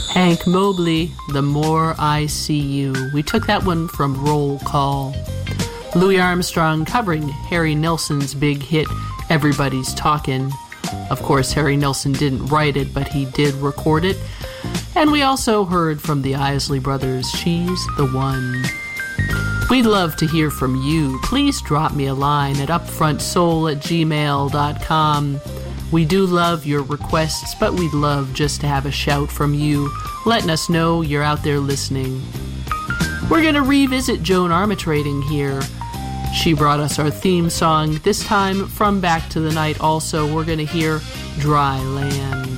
Hank Mobley, The More I See You. We took that one from Roll Call. Louis Armstrong covering Harry Nilsson's big hit, Everybody's Talkin'. Of course, Harry Nilsson didn't write it, but he did record it. And we also heard from the Isley Brothers, She's the One. We'd love to hear from you. Please drop me a line at upfrontsoul@gmail.com. We do love your requests, but we'd love just to have a shout from you, letting us know you're out there listening. We're going to revisit Joan Armatrading here. She brought us our theme song, this time from Back to the Night also. We're going to hear Dry Land.